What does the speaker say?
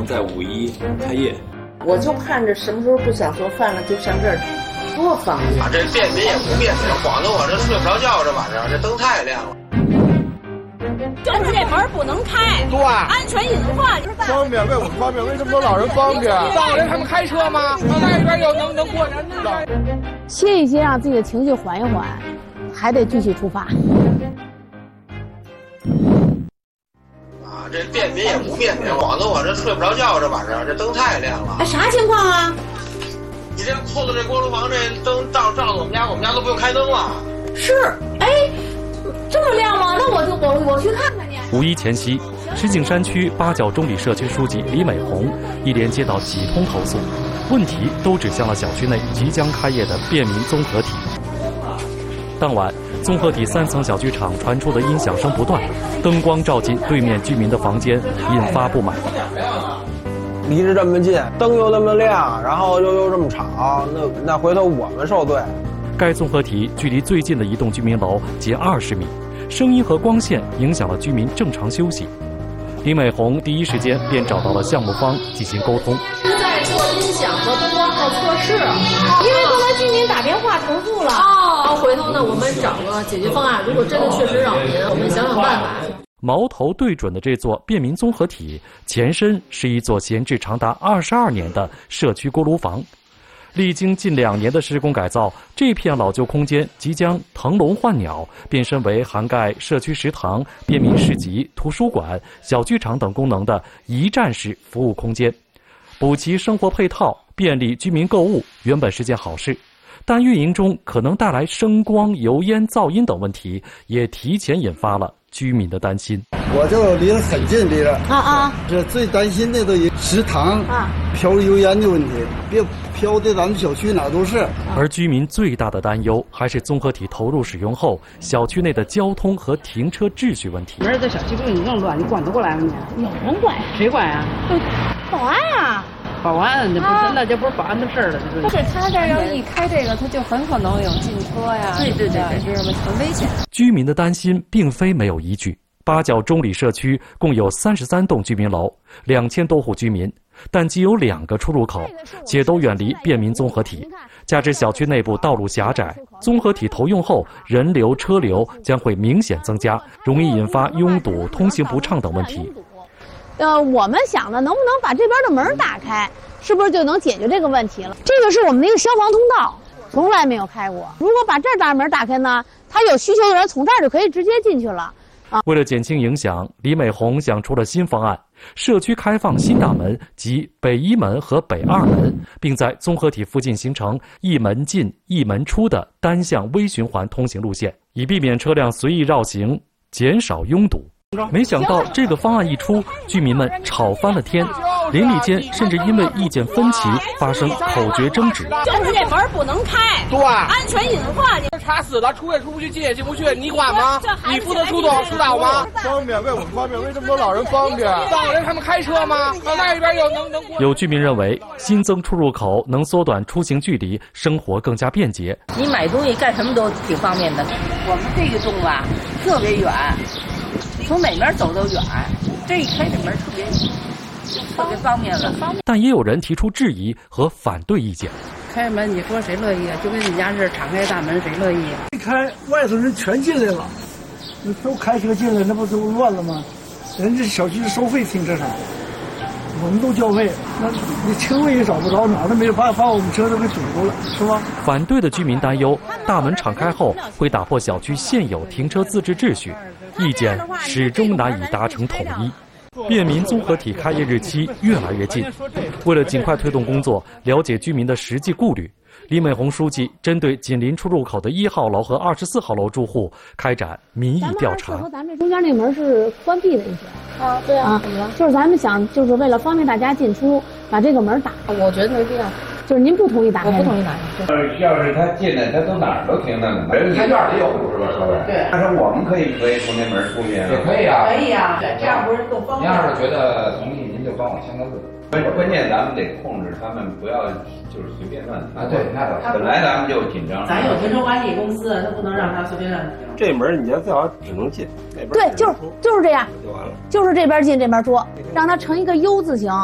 在5·1开业。 我就盼着什么时候不想做饭了，就上这儿，多方便。 这便民也不便民，晃得我这睡不着觉，这晚上这灯太亮了。 就是这门不能开， 对， 安全隐患。 方便，为我们方便，为什么都老人方便？老人他们开车吗？那边又能过人呢？ 歇一歇，让自己的情绪缓一缓，还得继续出发。 这便民也不便民，晃得我这睡不着觉，这晚上这灯太亮了。 啥情况啊？ 你这后头这锅炉房这灯照着我们家都不用开灯了。 是，哎，这么亮吗？那我去看看去。 5·1前夕，石景山区八角中里社区书记李美红一连接到几通投诉，问题都指向了小区内即将开业的便民综合体。当晚，综合体3层小剧场传出的音响声不断，灯光照进对面居民的房间，引发不满。 离着这么近，灯又那么亮，然后又这么吵，那回头我们受罪。 该综合体距离最近的一栋居民楼仅20米，声音和光线影响了居民正常休息。李美红第一时间便找到了项目方进行沟通。 是在做音响和灯光号测试，因为刚才居民打电话投诉了。回头呢，我们找个解决方案。如果真的确实扰民，我们想想办法。 矛头对准的这座便民综合体，前身是一座闲置长达22年的社区锅炉房。历经近2年的施工改造，这片老旧空间即将腾笼换鸟，变身为涵盖社区食堂、便民市集、图书馆、小剧场等功能的一站式服务空间。补齐生活配套，便利居民购物，原本是件好事。但运营中可能带来声光、油烟、噪音等问题，也提前引发了居民的担心。 我就离得很近，离着这最担心的都有食堂飘油烟的问题，别飘的咱们小区哪都是。 而居民最大的担忧还是综合体投入使用后，小区内的交通和停车秩序问题。 门在小区里你弄乱，你管得过来吗你？ 有人管， 谁管呀？ 保安呀。 保安，那就不是保安的事儿了。 不是他这要一开这个，他就很可能有进车呀。对，知道吗？很危险。 居民的担心并非没有依据。八角中里社区共有33栋居民楼，2000多户居民，但仅有2个出入口，且都远离便民综合体。加之小区内部道路狭窄，综合体投用后，人流车流将会明显增加，容易引发拥堵、通行不畅等问题。 我们想的能不能把这边的门打开，是不是就能解决这个问题了？这个是我们的一个消防通道，从来没有开过。如果把这大门打开呢，他有需求的人从这儿就可以直接进去了。 为了减轻影响，李美红想出了新方案，社区开放新大门及北1门和北2门，并在综合体附近形成一门进一门出的单向微循环通行路线，以避免车辆随意绕行，减少拥堵。没想到这个方案一出，居民们吵翻了天，邻里间甚至因为意见分歧发生口角争执。 就是这门不能开， 对， 安全隐患。 查死了，出也出不去，进也进不去，你管吗？你负责疏导吗？方便，为我们方便，为什么都老人方便？老人他们开车吗？那边又能过。 有居民认为，新增出入口能缩短出行距离，生活更加便捷。 你买东西干什么都挺方便的。我们这个洞吧，特别远。从哪边走都远，这一开这门特别方便了。 但也有人提出质疑和反对意见。 开门你说谁乐意啊？就跟你家似的，敞开大门谁乐意啊？ 一开外头人全进来了，你都开车进来，那不都乱了吗？人家小区收费停车场，我们都交费，那你车位也找不着，哪儿都没有，把我们车都给堵住了，是吧？ 反对的居民担忧，大门敞开后会打破小区现有停车自治秩序，意见始终难以达成统一。便民综合体开业日期越来越近，为了尽快推动工作，了解居民的实际顾虑，李美红书记针对紧邻出入口的1号楼和24号楼住户开展民意调查。 咱这中间那门是关闭的一些。对啊，怎么了？就是咱们想，就是为了方便大家进出，把这个门打。 我觉得没必要。 就是您不同意打开？ 我不同意打开。 要是他进来，他都哪儿都停那门，人他院里有是吧？是不是？对。但是我们可以从那门出去。也可以啊。 可以啊，这样不是更方便？ 您要是觉得同意，您就帮我签个字。关键咱们得控制他们，不要就是随便乱停。对，那倒是。本来咱们就紧张。 咱有停车管理公司，他不能让他随便乱停。 这门你要最好只能进，那边对，就是这样，就完了，就是这边进这边出，让它成一个 U 字形。